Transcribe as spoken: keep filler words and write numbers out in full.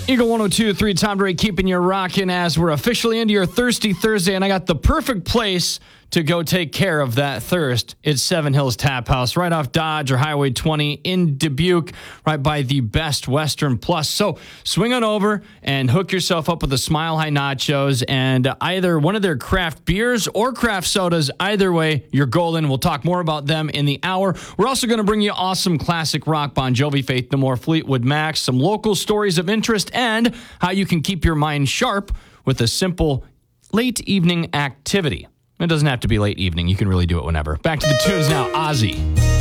Eagle one oh two point three, Tom Ray keeping you rocking as we're officially into your Thirsty Thursday, and I got the perfect place to go take care of that thirst. It's Seven Hills Tap House, right off Dodge or Highway twenty in Dubuque, right by the Best Western Plus. So swing on over and hook yourself up with the Smile High Nachos and either one of their craft beers or craft sodas. Either way, you're golden. We'll talk more about them in the hour. We're also going to bring you awesome classic rock, Bon Jovi, Faith No More, Fleetwood Mac, some local stories of interest, and how you can keep your mind sharp with a simple late evening activity. It doesn't have to be late evening. You can really do it whenever. Back to the tunes now. Ozzy.